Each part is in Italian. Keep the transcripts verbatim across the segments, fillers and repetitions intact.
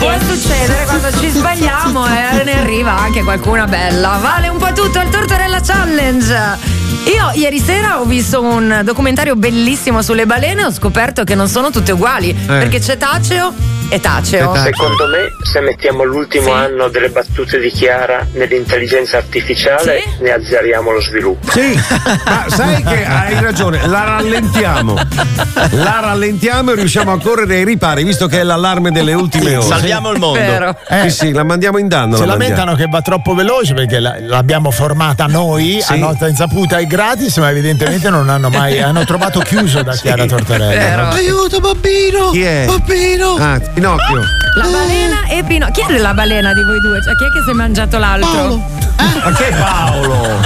può succedere quando ci sbagliamo e ne arriva anche qualcuna bella. Vale un po' tutto il Tortorella Challenge. Io ieri sera ho visto un documentario bellissimo sulle balene e ho scoperto che non sono tutte uguali, eh. perché c'è Taceo e Taceo. Secondo me, se mettiamo l'ultimo sì. anno delle battute di Chiara nell'intelligenza artificiale, sì? ne azzeriamo lo sviluppo. Sì, ma sai che hai ragione, la rallentiamo. La rallentiamo e riusciamo a correre ai ripari, visto che è l'allarme delle ultime ore. Salviamo il mondo. Vero. Eh, sì, sì, la mandiamo in danno. Si lamentano che va troppo veloce perché la, l'abbiamo formata noi sì. a nostra insaputa e gratis, ma evidentemente non hanno mai hanno trovato chiuso da Chiara sì. Tortorella. No? Aiuto, bambino! Chi è? Bambino! Ah, Pinocchio. La balena e Pinocchio. Chi è la balena di voi due? Cioè, chi è che si è mangiato l'altro? Paolo. Eh? Ma che Paolo?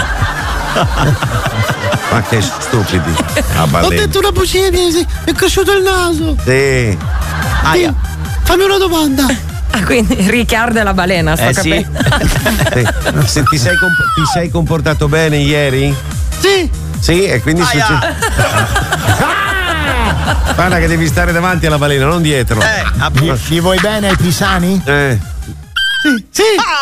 Ma che stupidi. Ho detto una bugia, mi è cresciuto il naso. Sì. Aia. Fammi una domanda. Ah, quindi Riccardo è la balena, sto eh, capendo. Sì. Se ti sei, comp- ti sei comportato bene ieri? Sì. Sì, e quindi succede. Guarda che devi stare davanti alla balena, non dietro. Eh, gli, gli vuoi bene ai pisani? Eh. Sì, sì.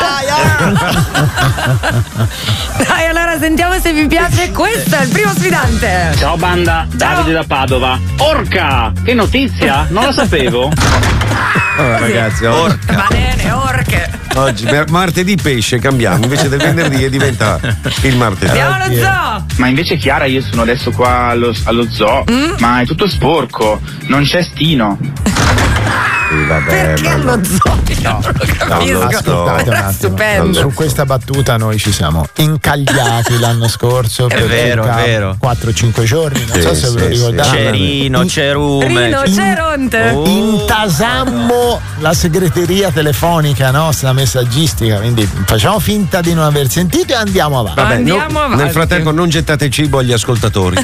Dai, allora sentiamo se vi piace. Questo è il primo sfidante. Ciao banda, Ciao. Davide da Padova. Orca, che notizia? Non lo sapevo. Oh, ragazzi, orca. Balene, orche. Oggi per martedì pesce cambiamo, invece del venerdì e diventa il martedì. Andiamo allo zoo. Ma invece Chiara, io sono adesso qua allo, allo zoo, mm? ma è tutto sporco, non c'è stino. Sì, vabbè, perché allo zoo? No, non lo capisco. No, ascoltate un attimo. Stupendo. Su questa battuta noi ci siamo incagliati l'anno scorso è per vero, è vero. quattro cinque giorni, non sì, so se sì, ve lo ricordate. C'è Rino, c'è Rume. Rino, c'è Ronte. Oh. Intasammo la segreteria telefonica nostra messaggistica, quindi facciamo finta di non aver sentito e andiamo avanti. Vabbè, andiamo no, avanti. Nel frattempo non gettate cibo agli ascoltatori.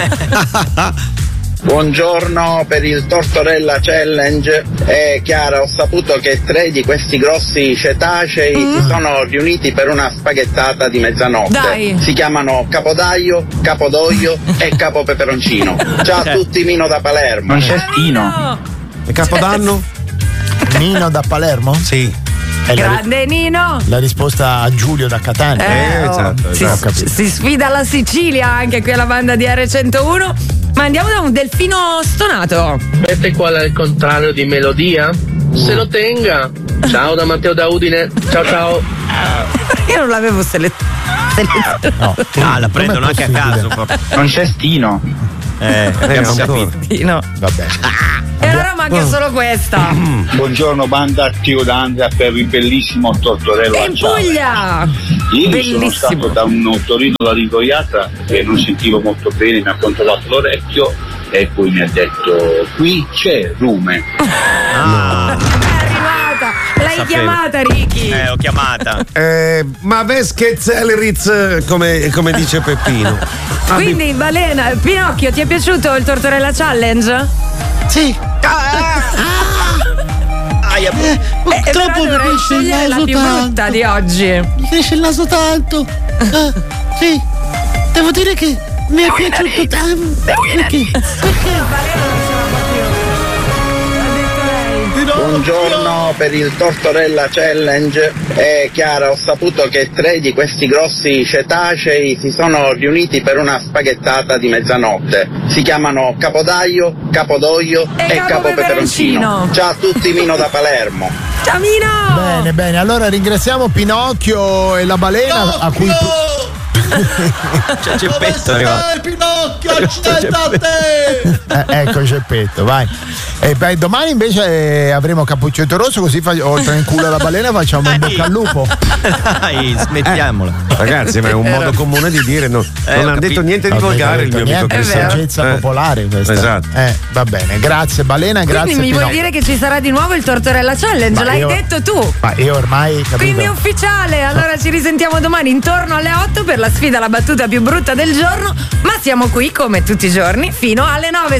Eh. Buongiorno per il Tortorella Challenge. Eh, Chiara, ho saputo che tre di questi grossi cetacei mm. si sono riuniti per una spaghettata di mezzanotte. Dai. Si chiamano Capodaio, Capodoglio e Capo Peperoncino. Ciao a tutti, Mino da Palermo. Non c'è stino. E Capodanno? Nino da Palermo? Sì. È Grande la, Nino. La risposta a Giulio da Catania. Eh, eh, esatto, oh, esatto. Si, si sfida la Sicilia anche qui alla banda di R centouno. Ma andiamo da un delfino stonato. Sapete qual è il contrario di melodia? Se lo tenga. Ciao da Matteo da Udine. Ciao ciao. Io non l'avevo selezionato. No, Ah, la prendono anche a caso. Non c'è stino. Eh, abbiamo capito. No. Va bene. E allora manca solo questa. Buongiorno banda, Tio da Andrea per il bellissimo Tortorella. E in Puglia. Ieri Bellissimo. sono stato da un otorino laringoiatra che non sentivo molto bene, mi ha controllato l'orecchio e poi mi ha detto qui c'è Rume. Ah. È arrivata. L'hai Sapevo. chiamata, Ricky. Eh, ho chiamata. Eh, ma Veschezzelritz, come, come dice Peppino. Quindi, Balena, Pinocchio, ti è piaciuto il Tortorella Challenge? Sì. Aia. Eh, purtroppo mi dovrei cresce il scegliere la naso più brutta tanto. di oggi. Mi cresce il naso tanto. Eh, sì. Devo dire che mi è piaciuto tanto. Perché? Buongiorno per il Tortorella Challenge. Eh, Chiara, ho saputo che tre di questi grossi cetacei si sono riuniti per una spaghettata di mezzanotte. Si chiamano Capodaio, Capodoglio E e, Capo Capo Peperoncino. Peperoncino. Ciao a tutti, Mino da Palermo. Ciao Mino! Bene, bene. Allora ringraziamo Pinocchio e la balena a cui C'è Geppetto arrivato. Pinocchio, accidenti a te! eh, ecco Geppetto, vai. E beh, domani invece eh, avremo Cappuccetto Rosso, così fa- oltre in culo alla balena facciamo un bocca al lupo. Dai, smettiamola. Ragazzi, ma è un modo comune di dire, no, Eh, non ho ha capito. detto niente di Non volgare il detto mio amico niente, è Cristiano. saggezza Eh. popolare questa. Esatto. Eh, va bene, grazie balena, grazie Quindi mi vuoi Pinocchio. dire che ci sarà di nuovo il Tortorella Challenge? Ma L'hai io- detto tu. Ma io ormai capito. Quindi è ufficiale, allora ci risentiamo domani intorno alle otto per la sfida alla battuta più brutta del giorno, ma siamo qui come tutti i giorni fino alle nove.